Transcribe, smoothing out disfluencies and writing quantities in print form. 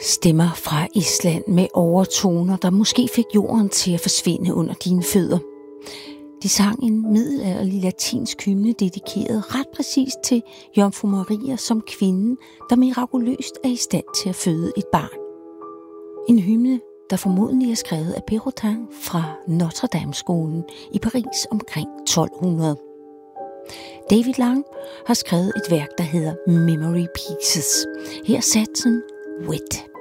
Stemmer fra Island med overtoner, der måske fik jorden til at forsvinde under dine fødder. De sang en middelalderlig latinsk hymne, dedikeret ret præcist til Jomfru Maria som kvinden, der mirakuløst er i stand til at føde et barn. En hymne, der formodentlig er skrevet af Perrotin fra Notre Dame-skolen i Paris omkring 1200. David Lang har skrevet et værk, der hedder Memory Pieces. Her er satsen Wet.